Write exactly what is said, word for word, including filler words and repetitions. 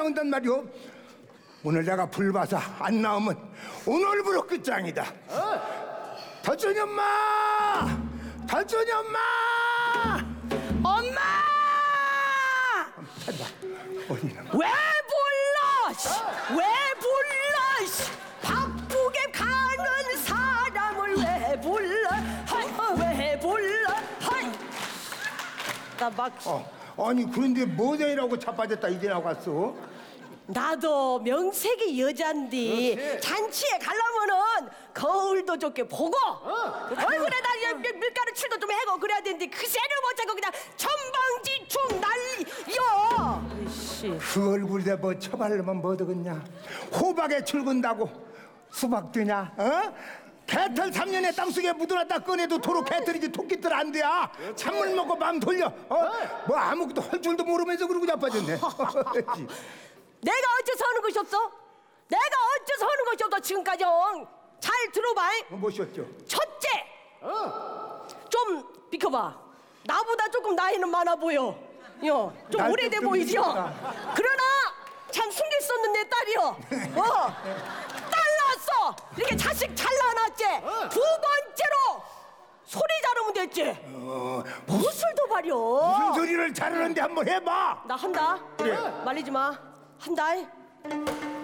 나온단 말이오. 오늘 내가 불 봐서 안 나오면 오늘부로 끝장이다. 달천이 엄마! 달천이 엄마! 엄마! 왜 불러? 씨! 왜 불러? 씨! 바쁘게 가는 사람을 왜 불러? 하이, 왜 불러? 하이. 나막 어, 아니 그런데 뭐냐이라고 자빠졌다 이제 나왔어? 나도 명색이 여잔디 그렇지. 잔치에 가려면은 거울도 좋게 보고 어. 얼굴에 다 밀가루 칠도 좀 해고 그래야 되는데 그새를 못 잡고 그냥 천방지축 난리여. 이씨. 그 얼굴에 뭐 처발르면 뭐 되겠냐? 호박에 출근다고 수박 되냐? 어? 개털 삼 년에 땅속에 묻어놨다 꺼내도 도로 개털이지 토끼들 안 돼야. 찬물 먹고 마음 돌려. 어? 뭐 아무것도 할 줄도 모르면서 그러고 자빠졌네. 내가 어째서 하는 것이 없어? 내가 어째서 하는 것이 없어 지금까지. 어? 잘 들어봐. 뭐셨죠? 첫째, 좀 비켜봐. 나보다 조금 나이는 많아 보여. 요, 좀 날 오래돼 좀 보이죠? 이기겠다. 그러나 참 숨길 수 없는 내 딸이요. 어, 딸 낳았어. 이렇게 자식 잘 낳아놨지. 두 번째로 소리 잘하면 됐지. 어, 무술 도발이요. 무슨 소리를 잘하는데 한번 해봐. 나 한다. 그래. 말리지 마. 한다.